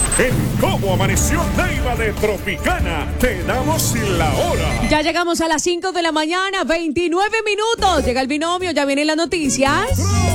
En Cómo Amaneció Neiva de Tropicana, te damos la hora. Ya llegamos a las 5 de la mañana, 29 minutos. Llega el binomio, ya vienen las noticias.